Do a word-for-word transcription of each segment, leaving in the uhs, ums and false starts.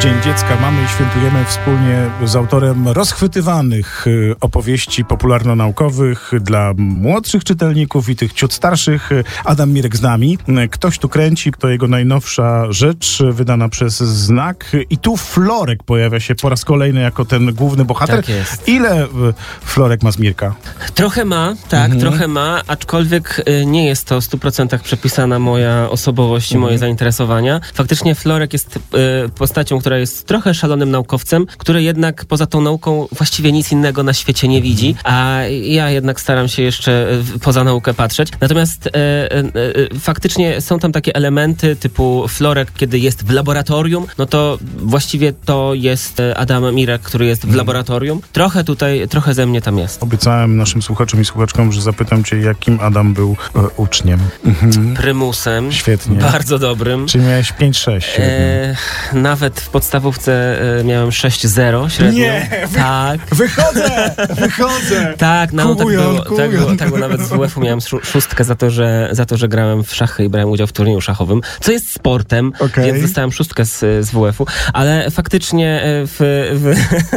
Dzień Dziecka mamy i świętujemy wspólnie z autorem rozchwytywanych opowieści popularno-naukowych dla młodszych czytelników i tych ciut starszych. Adam Mirek z nami. Ktoś tu kręci, to jego najnowsza rzecz wydana przez Znak. I tu Florek pojawia się po raz kolejny jako ten główny bohater. Tak jest. Ile Florek ma z Mirka? Trochę ma, tak, mhm. trochę ma, aczkolwiek nie jest to w stu procentach przepisana moja osobowość i mhm. moje zainteresowania. Faktycznie Florek jest y, postacią, która jest trochę szalonym naukowcem, który jednak poza tą nauką właściwie nic innego na świecie nie widzi, a ja jednak staram się jeszcze poza naukę patrzeć. Natomiast e, e, faktycznie są tam takie elementy typu Florek, kiedy jest w laboratorium, no to właściwie to jest Adam Mirek, który jest w laboratorium. Trochę tutaj, trochę ze mnie tam jest. Obiecałem naszym słuchaczom i słuchaczkom, że zapytam cię, jakim Adam był e, uczniem. Mhm. Prymusem. Świetnie. Bardzo dobrym. Czyli miałeś pięć sześć. E, nawet w podstawówce e, miałem sześć zero średnio. Nie! Wy, tak. Wychodzę! Wychodzę! Tak, no kubujon, tak było. Tak, było, tak było nawet z W F-u miałem szóstkę za to, że, za to, że grałem w szachy i brałem udział w turnieju szachowym, co jest sportem, okay. Więc dostałem szóstkę z, z W F-u, ale faktycznie w, w,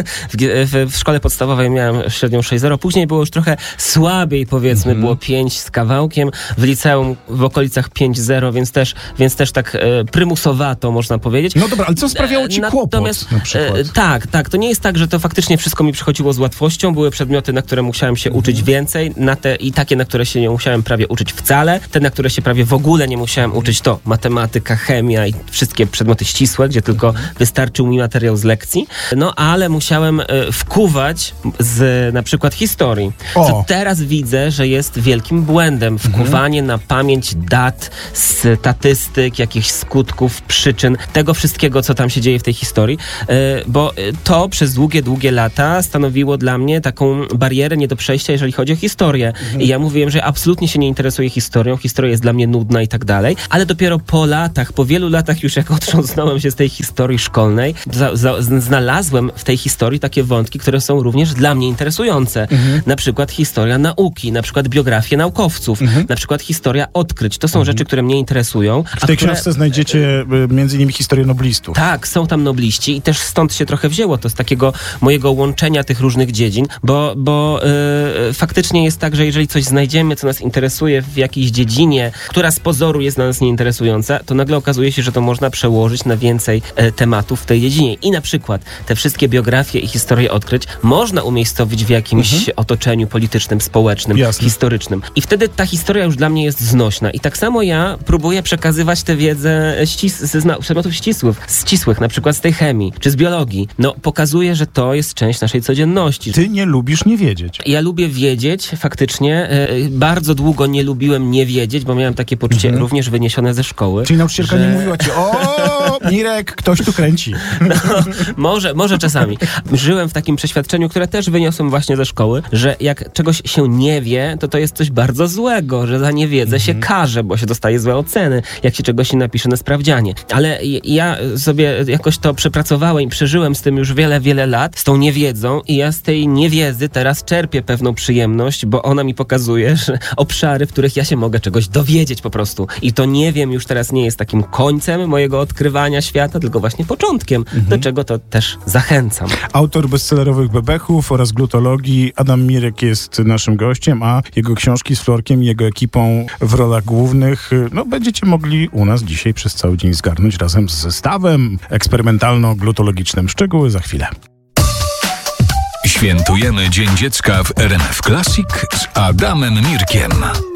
w, w szkole podstawowej miałem średnią sześć zero, później było już trochę słabiej, powiedzmy, mm-hmm. było pięć z kawałkiem, w liceum w okolicach pięć zero, więc też, więc też tak e, prymusowato, można powiedzieć. No dobra, ale co sprawiało ci kłopot? Natomiast, na przykład? E, tak, tak, to nie jest tak, że to faktycznie wszystko mi przychodziło z łatwością, były przedmioty, na które musiałem się mm-hmm. uczyć więcej, na te i takie, na które się nie musiałem prawie uczyć wcale, te, na które się prawie w ogóle nie musiałem uczyć, to matematyka, chemia i wszystkie przedmioty ścisłe, gdzie tylko mm-hmm. wystarczył mi materiał z lekcji, no ale musiałem e, wkuwać z na przykład historii, o. co teraz widzę, że jest wielkim błędem, wkuwanie mm-hmm. na pamięć dat, statystyk, jakichś skutków, przyczyn, tego wszystkiego, co tam się dzieje w tej historii, e, bo to przez długie, długie lata stanowiło dla mnie taką barierę nie do przejścia, jeżeli chodzi o historię. Mhm. I ja mówiłem, że absolutnie się nie interesuję historią, historia jest dla mnie nudna i tak dalej, ale dopiero po latach, po wielu latach już jak otrząsnąłem się z tej historii szkolnej, za, za, znalazłem w tej historii takie wątki, które są również dla mnie interesujące. Mhm. Na przykład historia nauki, na przykład biografie naukowców, mhm. na przykład historia odkryć. To są mhm. rzeczy, które mnie interesują. W tej które... książce znajdziecie między innymi historię noblistów. Tak, są tam nobliści i też stąd się trochę wzięło to z takiego mojego łączenia tych różnych dziedzin, bo, bo yy, faktycznie jest tak, że jeżeli coś znajdziemy, co nas interesuje w jakiejś dziedzinie, która z pozoru jest dla nas nieinteresująca, to nagle okazuje się, że to można przełożyć na więcej e, tematów w tej dziedzinie. I na przykład te wszystkie biografie i historie odkryć można umiejscowić w jakimś mhm. otoczeniu politycznym, społecznym, Jasne. historycznym. I wtedy ta historia już dla mnie jest znośna. I tak samo ja próbuję przekazywać tę wiedzę ścis- z przedmiotów ścisłych, ścisłych, na przykład z tej chemii, czy z biologii. No, pokazuję, że to jest część naszej codzienności. Ty nie lubisz nie wiedzieć. Ja lubię wiedzieć, faktycznie. Yy, bardzo długo nie lubiłem nie wiedzieć, bo miałem takie poczucie mhm. również wyniesione ze szkoły. Czyli nauczycielka że... nie mówiła ci, o, Mirek, ktoś tu kręci. No, może, może czasami. Żyłem w takim przeświadczeniu, które też wyniosłem właśnie ze szkoły, że jak czegoś się nie wie, to to jest coś bardzo złego, że za niewiedzę mhm. się karze, bo się dostaje złe oceny, jak się czegoś nie napisze na sprawdzianie. Ale ja sobie jakoś to przepracowałem i przeżyłem z tym już wiele, wiele lat, z tą niewiedzą i ja z tej niewiedzy teraz czerpię pewną przyjemność, bo ona mi pokazuje, że obszary, w których ja się mogę czegoś dowiedzieć po prostu. I to nie wiem już teraz nie jest takim końcem mojego odkrywania świata, tylko właśnie początkiem, mhm. do czego to też zachęcam. Autor bestsellerowych bebechów oraz glutologii Adam Mirek jest naszym gościem, a jego książki z Florkiem i jego ekipą w rolach głównych, no będziecie mogli u nas dzisiaj przez cały dzień zgarnąć razem z zestawem eksperymentalno-glutologicznym. Szczegóły za chwilę. Świętujemy Dzień Dziecka w R M F Classic z Adamem Mirkiem.